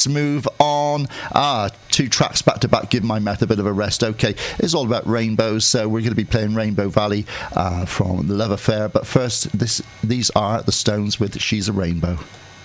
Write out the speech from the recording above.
let's move on. 2 tracks back to back, give my mouth a bit of a rest. Okay, it's all about rainbows, so we're going to be playing Rainbow Valley from The Love Affair. But first, these are The Stones with She's a Rainbow.